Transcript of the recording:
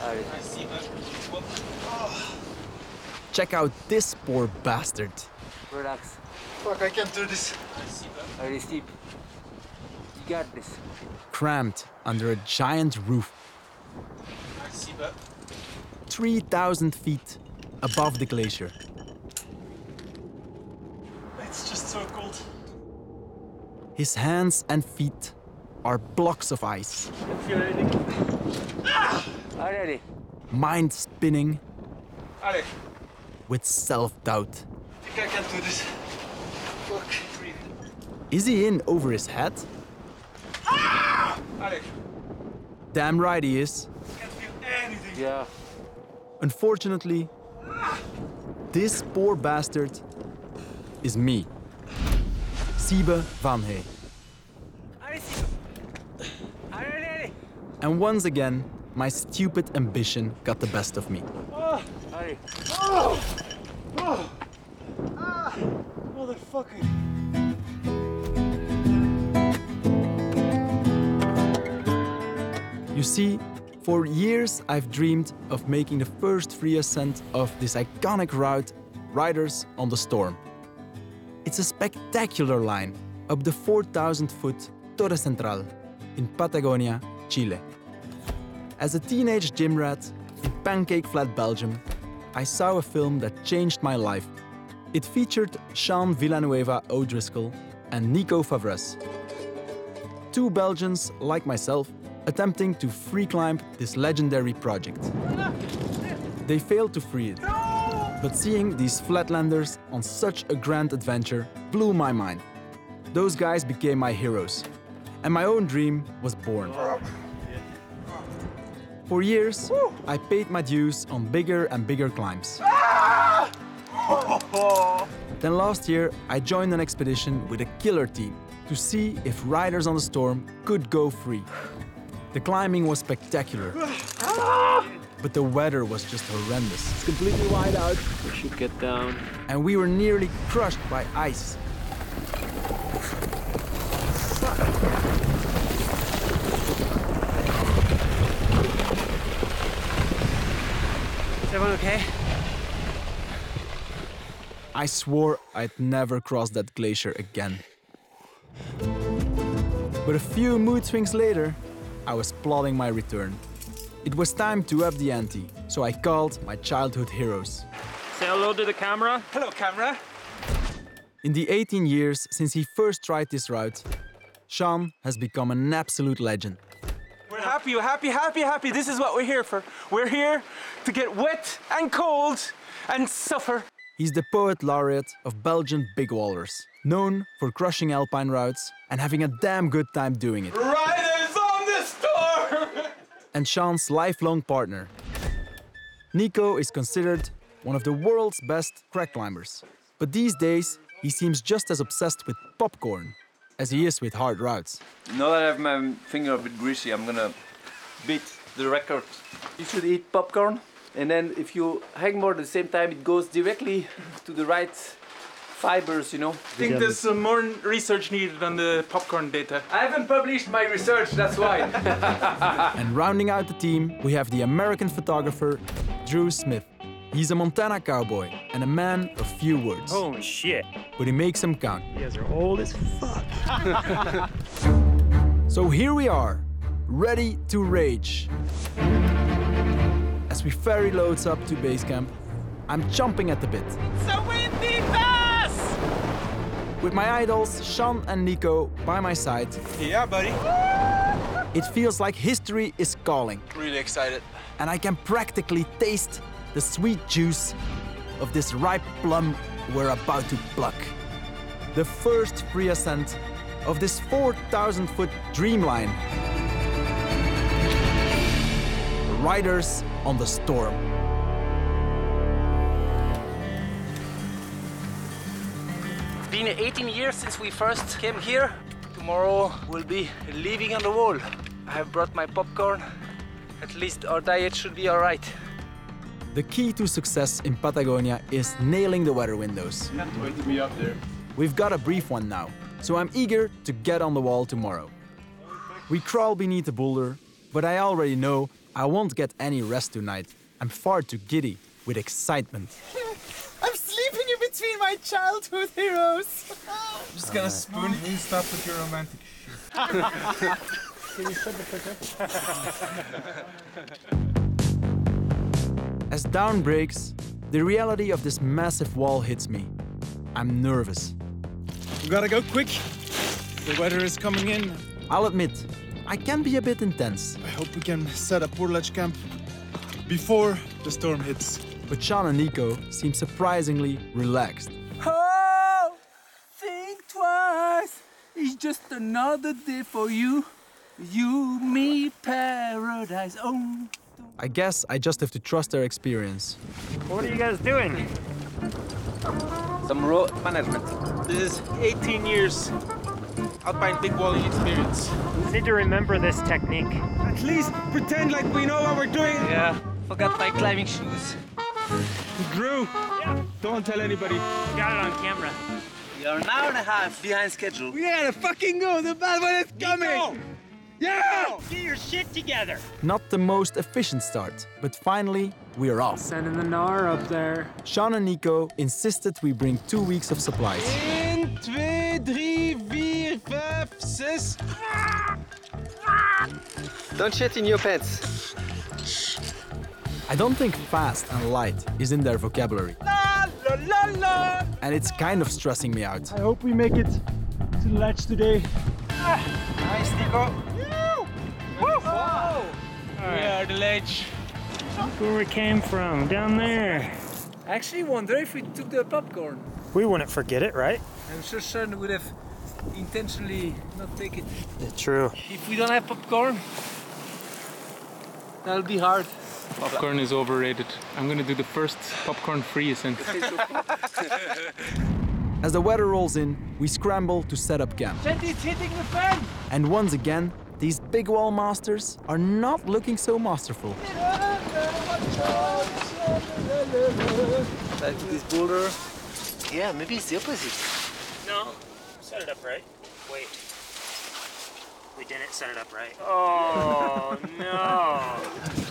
Check out this poor bastard. Relax. Fuck, I can't do this. Very steep. You got this. Cramped under a giant roof. 3,000 feet above the glacier. It's just so cold. His hands and feet are blocks of ice. Can't feel anything. Already. Mind spinning Allee, with self-doubt. I think I can't do this. Fuck. Is he in over his head? Allee, Damn right he is. can't feel anything. Yeah. Unfortunately, this poor bastard is me, Siebe van Hey. Already. And once again, my stupid ambition got the best of me. Already. Motherfucker. You see, for years I've dreamed of making the first free ascent of this iconic route, Riders on the Storm. It's a spectacular line up the 4,000-foot Torre Central in Patagonia, Chile. As a teenage gym rat in Pancake Flat, Belgium, I saw a film that changed my life. It featured Sean Villanueva O'Driscoll and Nico Favres. Two Belgians, like myself, attempting to free climb this legendary project. They failed to free it, but seeing these flatlanders on such a grand adventure blew my mind. Those guys became my heroes, and my own dream was born. For years, I paid my dues on bigger and bigger climbs. Then last year, I joined an expedition with a killer team to see if Riders on the Storm could go free. The climbing was spectacular, but the weather was just horrendous. It's completely wide out. We should get down. And we were nearly crushed by ice. Is everyone okay? I swore I'd never cross that glacier again. But a few mood swings later, I was plotting my return. It was time to up the ante, so I called my childhood heroes. Say hello to the camera. Hello, camera. In the 18 years since he first tried this route, Sean has become an absolute legend. We're happy, happy. This is what we're here for. We're here to get wet and cold and suffer. He's the poet laureate of Belgian big wallers, known for crushing alpine routes and having a damn good time doing it. Riders on the Storm! And Sean's lifelong partner. Nico is considered one of the world's best crack climbers. But these days, he seems just as obsessed with popcorn as he is with hard routes. Now that I have my finger a bit greasy, I'm gonna beat the record. You should eat popcorn, and then if you hang more at the same time, it goes directly to the right fibers, you know. I think there's some more research needed on the popcorn data. I haven't published my research, that's why. And rounding out the team, we have the American photographer, Drew Smith. He's a Montana cowboy and a man of few words. Holy shit. But he makes them count. You guys are old as fuck. So here we are, ready to rage. As we ferry loads up to base camp, I'm chomping at the bit. It's a windy pass! With my idols, Sean and Nico, by my side, Yeah, buddy. it feels like history is calling. Really excited. And I can practically taste the sweet juice of this ripe plum we're about to pluck. The first free ascent of this 4,000-foot dreamline. Riders on the Storm. It's been 18 years since we first came here. Tomorrow we'll be leaving on the wall. I have brought my popcorn. At least our diet should be all right. The key to success in Patagonia is nailing the weather windows. Can't wait to be up there. We've got a brief one now, so I'm eager to get on the wall tomorrow. We crawl beneath a boulder, But I already know I won't get any rest tonight. I'm far too giddy with excitement. I'm sleeping in between my childhood heroes. I'm just gonna spoon. You stop with your romantic shit. Can you shut the fuck up? As dawn breaks, the reality of this massive wall hits me. I'm nervous. We gotta go quick. The weather is coming in. I'll admit, I can be a bit intense. I hope we can set up Porledge camp before the storm hits. But Sean and Nico seem surprisingly relaxed. Oh, think twice. It's just another day for you. You, me, paradise. Oh. I guess I just have to trust their experience. What are you guys doing? Some road management. This is 18 years alpine big walling experience. We need to remember this technique. At least pretend like we know what we're doing. Yeah, forgot my climbing shoes. Drew, don't tell anybody. Got it on camera. We are an hour and a half behind schedule. We gotta fucking go. The bad one is coming. Yeah! Get your shit together. Not the most efficient start, but finally, we are off. Sending the gnar up there. Sean and Nico insisted we bring 2 weeks of supplies. 1, 2, 3, 4, 5, 6. Don't shit in your pants. I don't think fast and light is in their vocabulary. La, la, la, la. And it's kind of stressing me out. I hope we make it to the ledge today. Nice, Nico. Wow. We are the ledge. Look where we came from, down there. I actually wonder if we took the popcorn. We wouldn't forget it, right? I'm sure Sean would have intentionally not taken it. True. If we don't have popcorn, that'll be hard. Popcorn is overrated. I'm gonna do the first popcorn-free ascent. As the weather rolls in, we scramble to set up camp. Jetty's hitting the fan! And once again, these big wall masters are not looking so masterful. Back to this boulder. Yeah, maybe it's the opposite. No. Set it up right. Wait. We didn't set it up right. Oh, no.